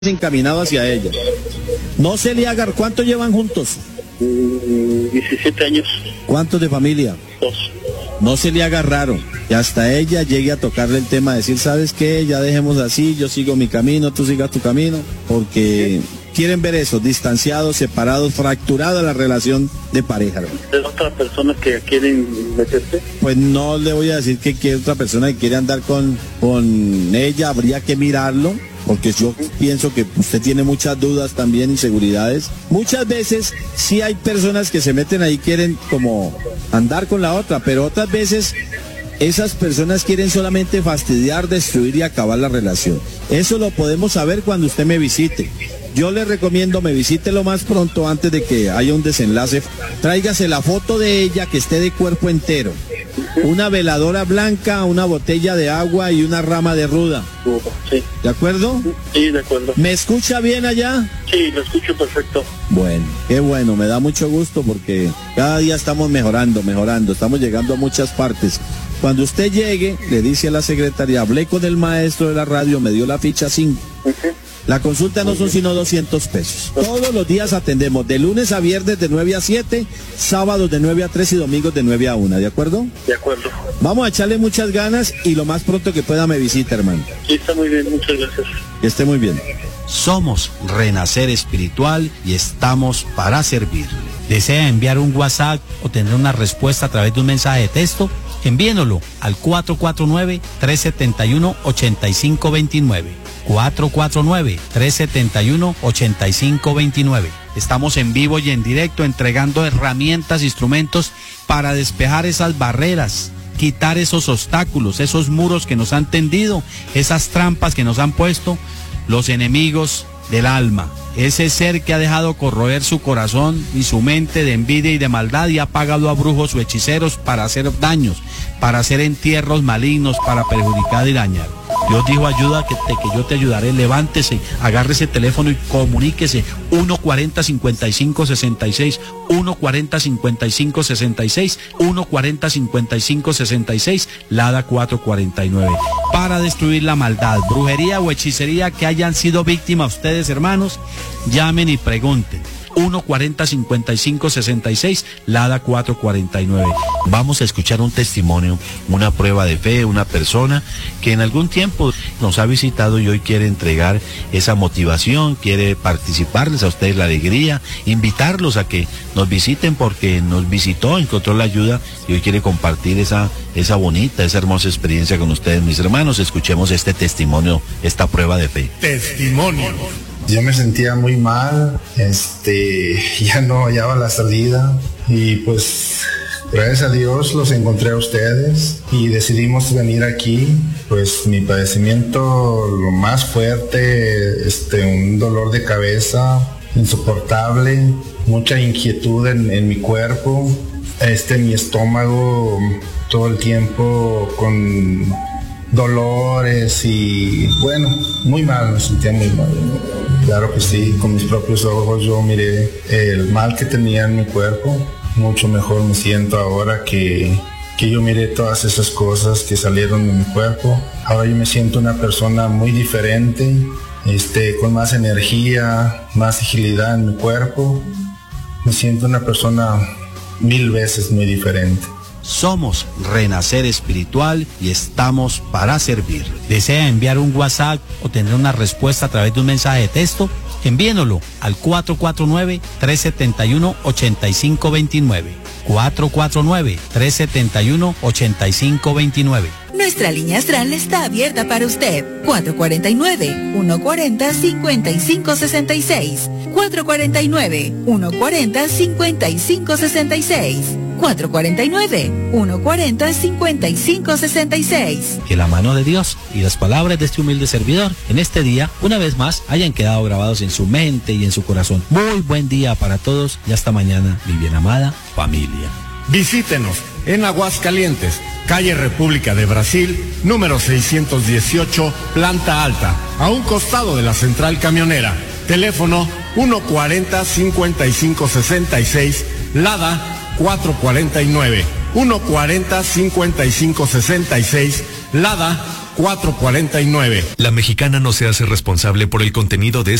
encaminado hacia ella. No se le haga. ¿Cuánto llevan juntos? 17 años. ¿Cuántos de familia? 2. No se le haga raro que hasta ella llegue a tocarle el tema, decir, ¿sabes qué? Ya dejemos así, yo sigo mi camino, tú sigas tu camino, porque quieren ver eso, distanciados, separados, fracturada la relación de pareja. ¿De otra persona que quieren meterse? Pues no le voy a decir que quiere otra persona que quiere andar con ella, habría que mirarlo. Porque yo pienso que usted tiene muchas dudas también, inseguridades. Muchas veces sí hay personas que se meten ahí, quieren como andar con la otra, pero otras veces esas personas quieren solamente fastidiar, destruir y acabar la relación. Eso lo podemos saber cuando usted me visite. Yo le recomiendo me visite lo más pronto antes de que haya un desenlace. Tráigase la foto de ella que esté de cuerpo entero. Una veladora blanca, una botella de agua y una rama de ruda. Sí. ¿De acuerdo? Sí, de acuerdo. ¿Me escucha bien allá? Sí, lo escucho perfecto. Bueno, qué bueno, me da mucho gusto porque cada día estamos mejorando, estamos llegando a muchas partes. Cuando usted llegue, le dice a la secretaria, hablé con el maestro de la radio, me dio la ficha 5. La consulta no son sino 200 pesos. Todos los días atendemos, de lunes a viernes de 9 a 7, sábados de 9 a 3 y domingos de 9 a 1, ¿de acuerdo? De acuerdo. Vamos a echarle muchas ganas y lo más pronto que pueda me visita, hermano. Sí, está muy bien, muchas gracias. Que esté muy bien. Somos Renacer Espiritual y estamos para servirle. ¿Desea enviar un WhatsApp o tener una respuesta a través de un mensaje de texto? Envíenlo al 449-371-8529. 449-371-8529. Estamos en vivo y en directo entregando herramientas, instrumentos para despejar esas barreras, quitar esos obstáculos, esos muros que nos han tendido, esas trampas que nos han puesto los enemigos del alma. Ese ser que ha dejado corroer su corazón y su mente de envidia y de maldad y ha pagado a brujos o hechiceros para hacer daños, para hacer entierros malignos, para perjudicar y dañar. Dios dijo, ayuda que yo te ayudaré, levántese, agarre ese teléfono y comuníquese, 140-5566, 140-5566, 140-5566, Lada 449, para destruir la maldad, brujería o hechicería que hayan sido víctimas ustedes, hermanos, llamen y pregunten. 140-5566, Lada 449. Vamos a escuchar un testimonio, una prueba de fe, una persona que en algún tiempo nos ha visitado y hoy quiere entregar esa motivación, quiere participarles a ustedes la alegría, invitarlos a que nos visiten porque nos visitó, encontró la ayuda y hoy quiere compartir esa bonita, esa hermosa experiencia con ustedes, mis hermanos. Escuchemos este testimonio, esta prueba de fe. Testimonio. Yo me sentía muy mal, ya no hallaba la salida y pues gracias a Dios los encontré a ustedes y decidimos venir aquí. Pues mi padecimiento, lo más fuerte, un dolor de cabeza insoportable, mucha inquietud en mi cuerpo, mi estómago todo el tiempo con dolores y bueno, muy mal, me sentía muy mal. Claro que sí, con mis propios ojos yo miré el mal que tenía en mi cuerpo. Mucho mejor me siento ahora que yo miré todas esas cosas que salieron de mi cuerpo. Ahora yo me siento una persona muy diferente, con más energía, más agilidad en mi cuerpo. Me siento una persona 1000 veces muy diferente. Somos Renacer Espiritual y estamos para servir. ¿Desea enviar un WhatsApp o tener una respuesta a través de un mensaje de texto? Envíenlo al 449-371-8529. 449-371-8529. Nuestra línea astral está abierta para usted. 449-140-5566. 449-140-5566. 449-140-5566. Que la mano de Dios y las palabras de este humilde servidor en este día, una vez más, hayan quedado grabados en su mente y en su corazón. Muy buen día para todos y hasta mañana, mi bien amada familia. Visítenos en Aguascalientes, calle República de Brasil, número 618, planta alta, a un costado de la central camionera. Teléfono 140-5566, Lada 449, 140-5566, Lada 449. La Mexicana no se hace responsable por el contenido de